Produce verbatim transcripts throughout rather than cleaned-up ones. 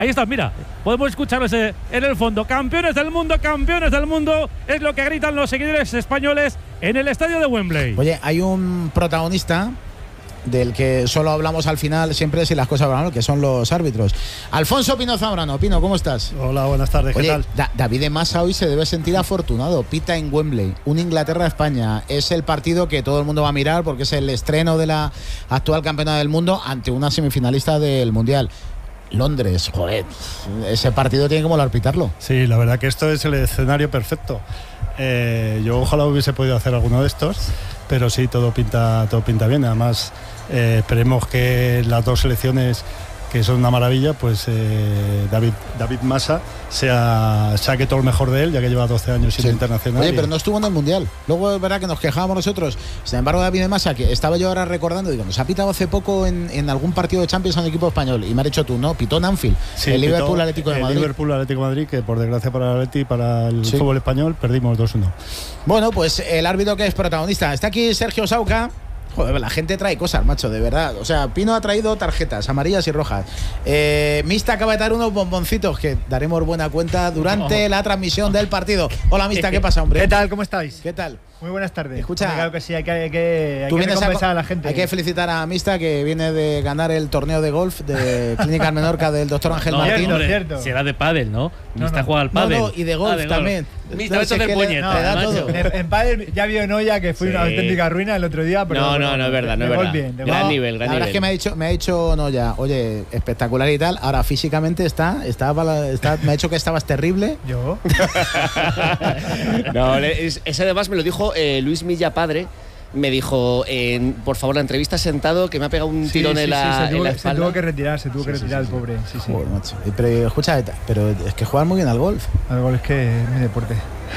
Ahí está, mira, podemos escucharlos en el fondo. Campeones del mundo, campeones del mundo, es lo que gritan los seguidores españoles en el estadio de Wembley. Oye, hay un protagonista del que solo hablamos al final siempre si las cosas van mal, que son los árbitros. Alfonso Pino Zambrano. Pino, ¿cómo estás? Hola, buenas tardes. Oye, ¿qué tal? Da David de Masa hoy se debe sentir afortunado. Pita en Wembley, un Inglaterra-España. Es el partido que todo el mundo va a mirar porque es el estreno de la actual campeona del mundo ante una semifinalista del Mundial. Londres, joder, ese partido tiene que molar pitarlo. Sí, la verdad que esto es el escenario perfecto. Eh, yo ojalá hubiese podido hacer alguno de estos, pero sí, todo pinta, todo pinta bien. Además, eh, esperemos que las dos selecciones, que son una maravilla, pues eh, David, David Masa sea, saque todo lo mejor de él, ya que lleva doce años siendo Sí. internacional. Oye, y... pero no estuvo en el Mundial. Luego es verdad que nos quejábamos nosotros. Sin embargo, David de Masa, que estaba yo ahora recordando, digo, nos ha pitado hace poco en, en algún partido de Champions a un equipo español. Y me has dicho tú, ¿no? Pitó en Anfield. Sí, el pitó Liverpool Atlético de el Madrid. Liverpool Atlético de Madrid, que por desgracia para el Atleti y para el Sí. fútbol español perdimos dos uno. Bueno, pues el árbitro que es protagonista. Está aquí Sergio Sauca. Joder, la gente trae cosas, macho, de verdad. O sea, Pino ha traído tarjetas amarillas y rojas. Eh, Mista acaba de dar unos bomboncitos que daremos buena cuenta durante oh. la transmisión del partido. Hola, Mista, ¿qué pasa, hombre? ¿Qué tal? ¿Cómo estáis? ¿Qué tal? Muy buenas tardes. Escucha, Hombre, claro que sí, hay que, hay que, hay tú que vienes recompensar a, a la gente. Hay que felicitar a Mista, que viene de ganar el torneo de golf de Clínica Menorca del doctor Ángel no, Martín. Hombre, cierto. Será de pádel, ¿no? No, Mista no. juega al pádel. No, no, y de golf, ah, de golf. también. Mista, no, esto es puñeta. No, no, en, en pádel ya vio Noya que fue sí. una auténtica ruina el otro día. Pero no, bueno, no, no es verdad, no es verdad. Bien, gran no, nivel, gran la verdad nivel. es que me ha dicho, me ha dicho Noya, oye, espectacular y tal. Ahora físicamente está, está, está me ha dicho que estabas terrible. ¿Yo? No, ese además me lo dijo eh, Luis Milla padre. Me dijo, eh, por favor, la entrevista sentado, que me ha pegado un sí, tirón sí, en, la, sí, se, tuvo, en la se espalda. tuvo que retirar, se tuvo sí, que retirar sí, sí, el pobre. Sí, sí. Joder, macho. Pero escucha, pero es que juegan muy bien al golf. Al golf es que es mi deporte.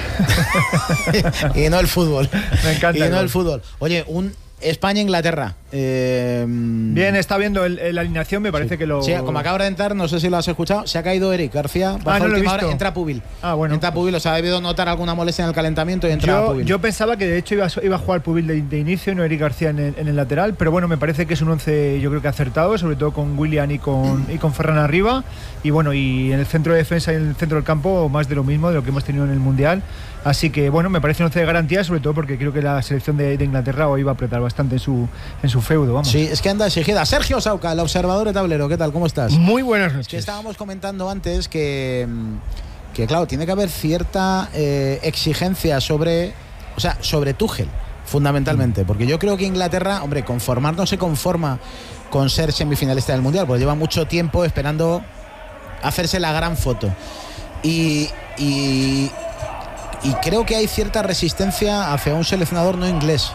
Y no el fútbol. Me encanta. Y el no golf. el fútbol. Oye, un España-Inglaterra. Eh, Bien, está viendo el, el, la alineación, me parece sí. que lo. Sí, como acaba de entrar, no sé si lo has escuchado, se ha caído Eric García. Ah, no lo he última visto. hora, entra Pubil. Ah, bueno. Entra Pubil, o sea, ha debido notar alguna molestia en el calentamiento y entra yo, Pubil. yo pensaba que de hecho iba, iba a jugar Pubil de, de inicio y no Eric García en el, en el lateral, pero bueno, me parece que es un once yo creo que acertado, sobre todo con Willian y con, y con Ferran arriba. Y bueno, y en el centro de defensa y en el centro del campo, más de lo mismo, de lo que hemos tenido en el Mundial. Así que bueno, me parece un once de garantía, sobre todo porque creo que la selección de, de Inglaterra hoy va a apretar bastante en su, en su feudo, vamos. Sí, es que anda exigida. Sergio Sauca, el observador de tablero, ¿qué tal? ¿Cómo estás? Muy buenas noches. Es que estábamos comentando antes que, que claro, tiene que haber cierta eh, exigencia sobre, o sea, sobre Tuchel, fundamentalmente, porque yo creo que Inglaterra, hombre, conformar no se conforma con ser semifinalista del Mundial, porque lleva mucho tiempo esperando hacerse la gran foto. Y, y, y creo que hay cierta resistencia hacia un seleccionador no inglés.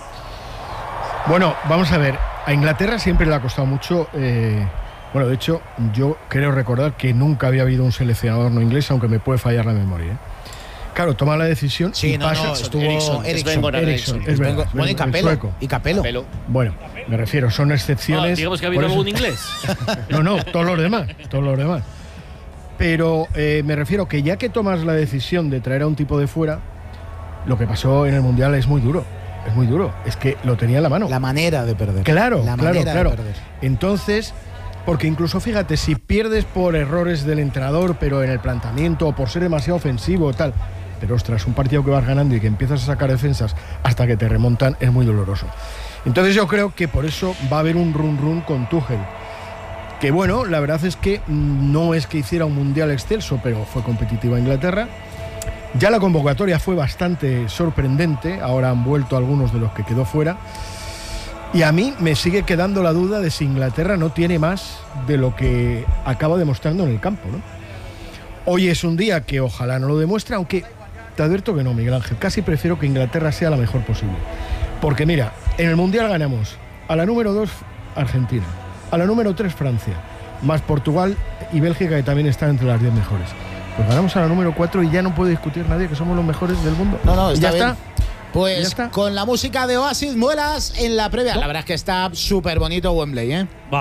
Bueno, vamos a ver, a Inglaterra siempre le ha costado mucho, eh, bueno, de hecho, yo creo recordar que nunca había habido un seleccionador no inglés, aunque me puede fallar la memoria, ¿eh? Claro, toma la decisión sí, y no, pasa. No, estuvo Ericsson, Ericsson, Ericsson, es verdad, bueno, y Capello, y Capello. Capello. Bueno, me refiero, son excepciones. Ah, digamos que ha habido algún inglés. No, no, todos los demás, todos los demás. Pero eh, me refiero que ya que tomas la decisión de traer a un tipo de fuera, lo que pasó en el Mundial es muy duro. Es muy duro, es que lo tenía en la mano. La manera de perder. Claro, la claro, manera claro. De perder. Entonces, porque incluso fíjate, si pierdes por errores del entrenador, pero en el planteamiento, o por ser demasiado ofensivo o tal, pero ostras, un partido que vas ganando y que empiezas a sacar defensas hasta que te remontan es muy doloroso. Entonces yo creo que por eso va a haber un run run con Tuchel. Que bueno, la verdad es que no es que hiciera un mundial excelso, pero fue competitiva Inglaterra. Ya la convocatoria fue bastante sorprendente, ahora han vuelto algunos de los que quedó fuera. Y a mí me sigue quedando la duda de si Inglaterra no tiene más de lo que acaba demostrando en el campo, ¿no? Hoy es un día que ojalá no lo demuestre, aunque te advierto que no, Miguel Ángel. Casi prefiero que Inglaterra sea la mejor posible. Porque mira, en el mundial ganamos a la número dos Argentina, a la número tres Francia, más Portugal y Bélgica, que también están entre las diez mejores. Pues ganamos a la número cuatro y ya no puede discutir nadie que somos los mejores del mundo. No, no, está ya bien. está. Pues ya está. Con la música de Oasis, muelas en la previa. La verdad es que está súper bonito Wembley, ¿eh? Va.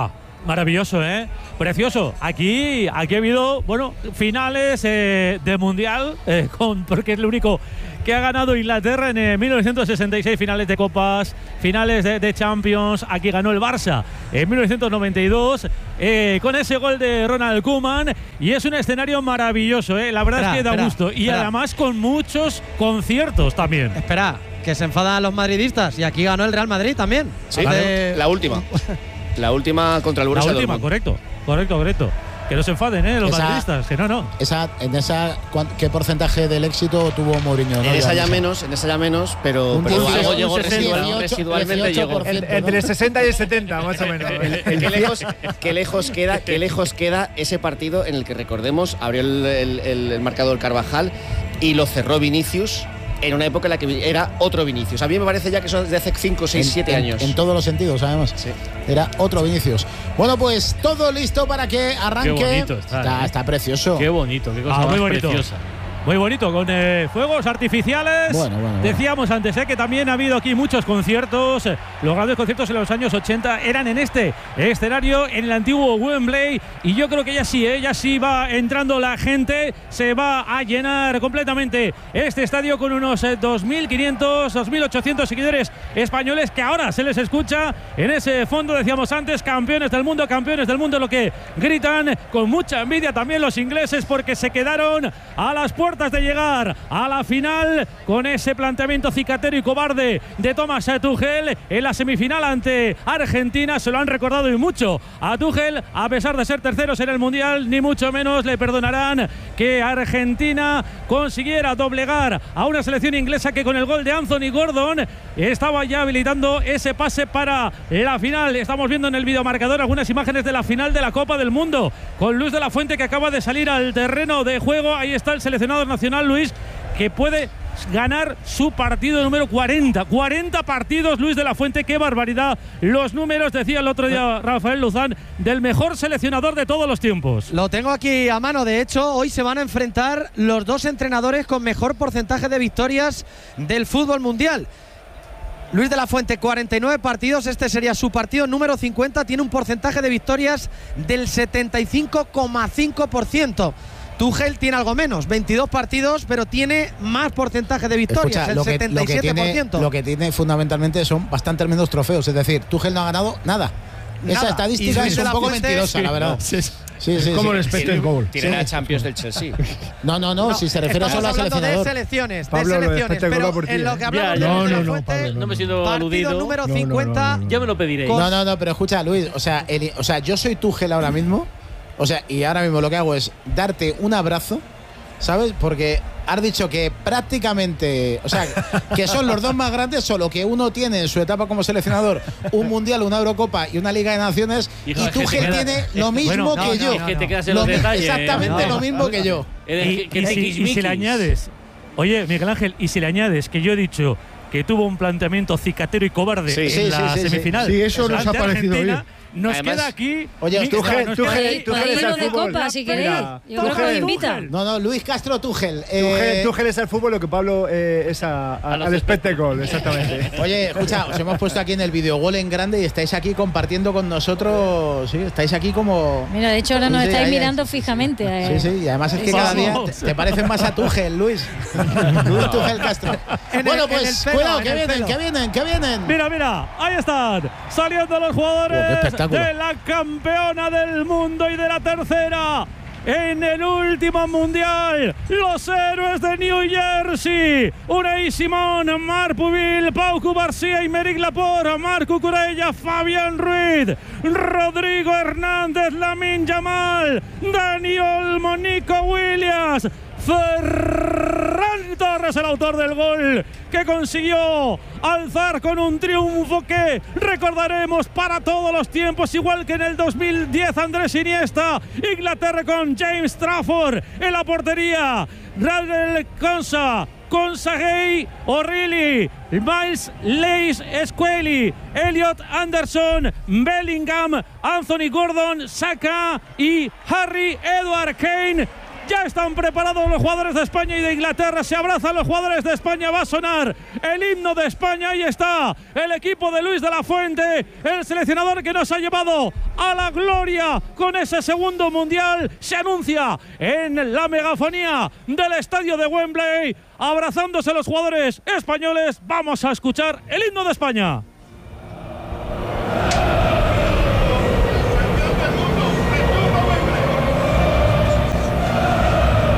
Maravilloso, ¿eh? Precioso. Aquí, aquí ha habido, bueno, finales eh, de Mundial, eh, con, porque es lo único que ha ganado Inglaterra en eh, mil novecientos sesenta y seis, finales de Copas, finales de, de Champions. Aquí ganó el Barça en mil novecientos noventa y dos eh, con ese gol de Ronald Koeman, y es un escenario maravilloso, ¿eh? La verdad espera, es que da espera, gusto, y espera. además con muchos conciertos también. Espera, que se enfadan los madridistas, y aquí ganó el Real Madrid también. Sí, Hace- la última. La última contra el La Borussia última, Dortmund. correcto, correcto, correcto. Que no se enfaden, ¿eh? Los Esa- madridistas, que no, no. Esa, en esa, ¿cuán- ¿qué porcentaje del éxito tuvo Mourinho? En ¿no? esa ya no sé. menos, en esa ya menos, pero, Un pero dieciocho, algo un llegó sesenta, residual- dieciocho, residualmente dieciocho llegó. por ciento. En- entre el sesenta y el setenta, más o menos. Qué lejos, qué lejos queda, qué lejos queda ese partido en el que, recordemos, abrió el, el- el- el marcador Carvajal y lo cerró Vinicius en una época en la que era otro Vinicius. A mí me parece ya que son desde hace cinco, seis, En- siete en- años. En todos los sentidos, además. Sí. Era otro Vinicius. Bueno, pues todo listo para que arranque. Qué bonito está, está, ¿eh? está precioso. Qué bonito, qué cosa Ah, más muy bonito. preciosa. Muy bonito, con eh, fuegos artificiales. Bueno, bueno, bueno. Decíamos antes eh, que también ha habido aquí muchos conciertos. Los grandes conciertos en los años ochenta eran en este escenario, en el antiguo Wembley. Y yo creo que ya sí, eh, ya sí va entrando la gente. Se va a llenar completamente este estadio con unos eh, dos mil quinientos, dos mil ochocientos seguidores españoles, que ahora se les escucha en ese fondo. Decíamos antes, campeones del mundo, campeones del mundo, lo que gritan con mucha envidia también los ingleses, porque se quedaron a las puertas de llegar a la final con ese planteamiento cicatero y cobarde de Thomas Tuchel en la semifinal ante Argentina. Se lo han recordado y mucho a Tuchel, a pesar de ser terceros en el Mundial, ni mucho menos le perdonarán que Argentina consiguiera doblegar a una selección inglesa que con el gol de Anthony Gordon estaba ya habilitando ese pase para la final. Estamos viendo en el videomarcador algunas imágenes de la final de la Copa del Mundo con Luis de la Fuente, que acaba de salir al terreno de juego. Ahí está el seleccionado nacional, Luis, que puede ganar su partido número cuarenta. cuarenta partidos, Luis de la Fuente. Qué barbaridad los números, decía el otro día Rafael Luzán, del mejor seleccionador de todos los tiempos. Lo tengo aquí a mano. De hecho, hoy se van a enfrentar los dos entrenadores con mejor porcentaje de victorias del fútbol mundial. Luis de la Fuente, cuarenta y nueve partidos, este sería su partido número cincuenta, tiene un porcentaje de victorias del setenta y cinco coma cinco por ciento. Tuchel tiene algo menos, veintidós partidos, pero tiene más porcentaje de victorias, Escucha, el lo que, setenta lo, y que siete por tiene, ciento. lo que tiene fundamentalmente son bastante menos trofeos. Es decir, Tuchel no ha ganado nada. Esa Nada. estadística Y Luis es de un la poco Fuente- mentirosa, la verdad. Sí, Sí, sí, como sí. el expected goal. Tiene la Champions del Chelsea. No, no, no, si se refiere estamos solo a hablando de seleccionador. selecciones, Pablo, de lo de selecciones, expected pero goal por ti, en lo ¿eh? que hablamos Ya, de ya. No, Luis de no, la no, Fuente, Pablo, no. No me siento partido aludido. número No, no, no, cincuenta. no, no. Ya me lo pediréis. No, no, no, pero escucha, Luis, o sea, el- o sea, yo soy Tuchel ahora mismo, o sea, y ahora mismo lo que hago es darte un abrazo, ¿sabes? Porque has dicho que prácticamente, o sea, que son los dos más grandes, solo que uno tiene en su etapa como seleccionador un Mundial, una Eurocopa y una Liga de Naciones, Hijo, y es que te Tuchel queda- tiene lo mismo Bueno, que no, yo. no, no, que te quedas en Lo los mi- detalles. exactamente No. lo mismo que yo. Eres- Y, que y te si, y si le tiquismiquis. añades, oye, Miguel Ángel, y si le añades que yo he dicho que tuvo un planteamiento cicatero y cobarde Sí. en Sí, la sí, sí, sí. semifinal. Sí, eso nos ante ha parecido Argentina, nos Además- queda aquí. Oye, Miguel- Tuchel, nos Tuchel, queda- Tuchel Podéis es ir el de fútbol. copa si Mira, queréis. Yo creo que Tuchel- lo invita. No, no, Luis Castro Tuchel. Tuchel, eh, Tuchel es al fútbol lo que Pablo eh, es a- a- A los al expected goal, exactamente. Oye, escucha, os hemos puesto aquí en el videogol en grande y estáis aquí compartiendo con nosotros. Sí, estáis aquí como. Mira, de hecho ahora nos Sí, estáis ahí, ahí. mirando fijamente. eh. Sí, sí, y además es que Sí, cada sí. día te, te parecen más a Tuchel, Luis. Luis Tuchel Castro. En Bueno, el- en pues el pelo, cuidado, en que el vienen, pelo. que vienen, que vienen. Mira, mira, ahí están saliendo los Oh, qué jugadores espectáculo. de la campeona del mundo y de la tercera en el último mundial. Los héroes de New Jersey: Unai Simón, Marc Pubil, Pau Cubarsí, Aymeric Laporte, Marc Cucurella, Fabián Ruiz, Rodrigo Hernández, Lamine Yamal, Dani Olmo, Nico Williams, Ferran Torres, el autor del gol, que consiguió alzar con un triunfo que recordaremos para todos los tiempos, igual que en el dos mil diez Andrés Iniesta. Inglaterra con James Trafford en la portería, Radel Konsa, Consagay, O'Reilly, Miles Leis Squeli, Elliot Anderson, Bellingham, Anthony Gordon, Saka y Harry Edward Kane. Ya están preparados los jugadores de España y de Inglaterra. Se abrazan los jugadores de España. Va a sonar el himno de España. Ahí está el equipo de Luis de la Fuente, el seleccionador que nos ha llevado a la gloria con ese segundo mundial. Se anuncia en la megafonía del estadio de Wembley, abrazándose los jugadores españoles. Vamos a escuchar el himno de España.